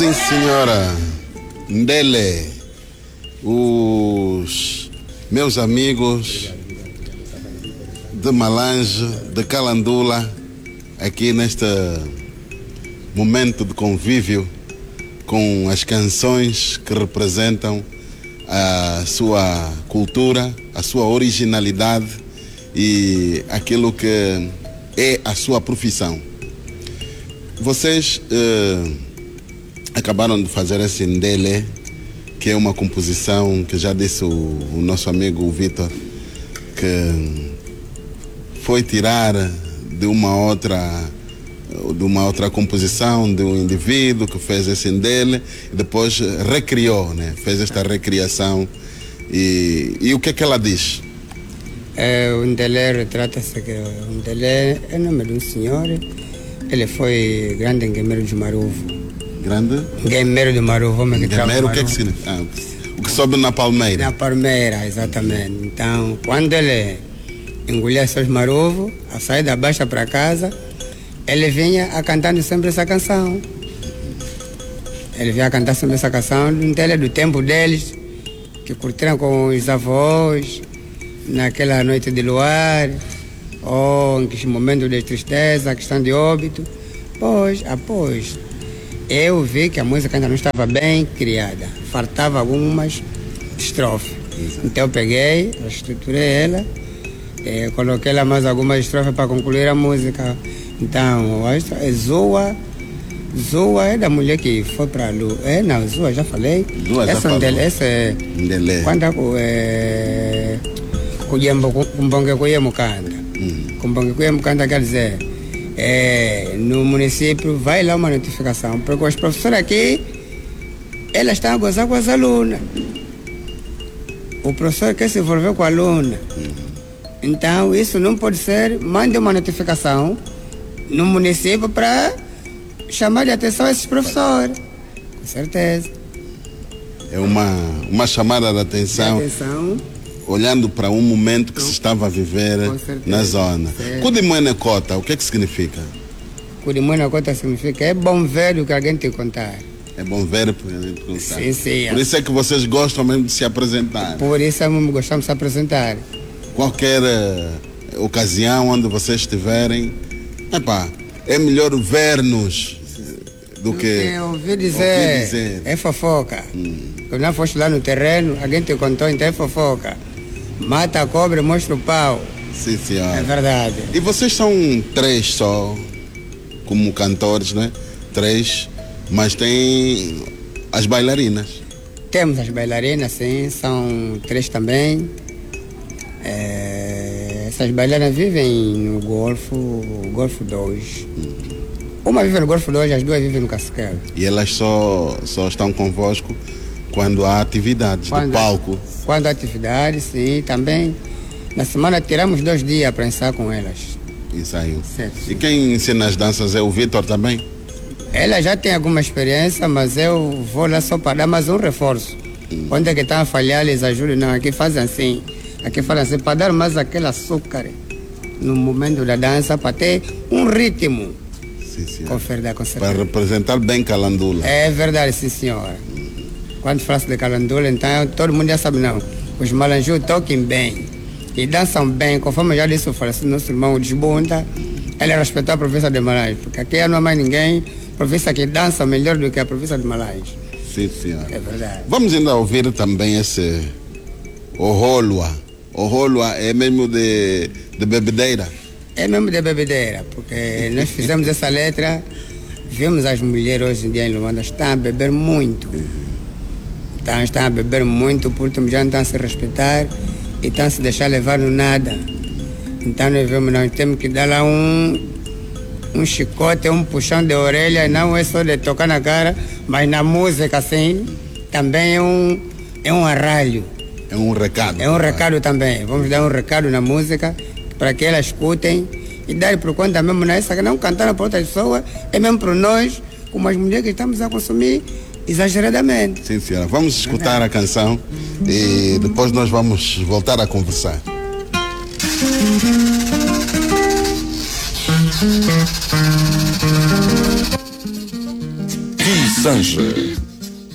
Sim, senhora. Ndele, os meus amigos de Malange, de Calandula, aqui neste momento de convívio com as canções que representam a sua cultura, a sua originalidade e aquilo que é a sua profissão. Vocês acabaram de fazer esse Ndele, que é uma composição que já disse o nosso amigo Vitor, que foi tirar de uma outra composição de um indivíduo que fez esse Ndele e depois recriou, né? Fez esta recriação. E o que é que ela diz? O Ndele retrata-se que o Ndele é o nome de um senhor. Ele foi grande enguemeiro de Maruvo. Grande? Enguemeiro de Maruvo. Enguemeiro, o que é que significa? O que sobe na palmeira. Na palmeira, exatamente. Então, quando ele engolia seus maruvos, a sair da baixa para casa, ele vinha a cantando sempre essa canção. Ele vinha a cantar sempre essa canção do tempo deles, que curtiram com os avós, naquela noite de luar, ou em momentos de tristeza, questão de óbito. Pois, após, eu vi que a música ainda não estava bem criada, faltava algumas estrofes. Então eu peguei, estruturei ela, coloquei lá mais algumas estrofes para concluir a música. Então, Zoa é da mulher que foi para a lua. Não, Zoa já falei. Essa é Ndele. Quando Kumbonge Kuyemukanda. Kumbonge Kuyemukanda quer dizer, no município vai lá uma notificação, porque os professores aqui, elas estão a gozar com as alunas. O professor quer se envolver com a aluna. Então, isso não pode ser, mande uma notificação no município para chamar de atenção esses professores. Com certeza. É uma chamada de atenção. Olhando para um momento que se estava a viver na zona. Kudimwene Kota, o que é que significa? Kudimwene Kota significa é bom ver o que alguém te contar. É bom ver o que alguém te contar. Sim, sim. Por isso é que vocês gostam mesmo de se apresentar. Por isso é mesmo gostamos de se apresentar. Qualquer ocasião onde vocês estiverem, é melhor ver-nos do que ouvir dizer. É fofoca. Quando não foste lá no terreno, alguém te contou, então é fofoca. Mata a cobra e mostra o pau. Sim, senhora. É verdade. E vocês são 3 só, como cantores, né? 3, mas tem as bailarinas. Temos as bailarinas, sim, são 3 também. Essas bailarinas vivem no Golfo 2. Uma vive no Golfo 2, as 2 vivem no Casqueiro. E elas só estão convosco quando há atividades do palco? Quando há atividades, sim, também. Na semana tiramos 2 dias para ensaiar com elas. Ensaio. Certo. E quem ensina as danças é o Vitor também? Ela já tem alguma experiência, mas eu vou lá só para dar mais um reforço. Onde é que estão a falhar, eles ajudam. Não, aqui fazem assim. Aqui falam assim, para dar mais aquele açúcar no momento da dança, para ter um ritmo. Sim, senhor. Com certeza. Para representar bem Calandula. É verdade, sim, senhor. Quando fala de Calandula, então todo mundo já sabe, não. Os malanjus tocam bem e dançam bem, conforme já disse o falecido nosso irmão Desbunda, ele respeitou a província de Malange, porque aqui não há mais ninguém, província que dança melhor do que a província de Malange. Sim, senhor. É verdade. Vamos ainda ouvir também esse Oholua. Oholua é mesmo de bebedeira? É mesmo de bebedeira, porque nós fizemos essa letra, vimos as mulheres hoje em dia em Luanda, estão a beber muito. Então, estão a beber muito, porque já não estão a se respeitar e estão a se deixar levar no nada. Então nós temos que dar lá um chicote, um puxão de orelha, não é só de tocar na cara, mas na música assim, também é um arralho. É um recado. É um recado também. Vamos dar um recado na música para que elas escutem e dar por conta mesmo nessa, que não cantar para outras pessoas, é mesmo para nós, como as mulheres que estamos a consumir exageradamente. Sim, senhora. Vamos escutar a canção e depois nós vamos voltar a conversar. Kisanje.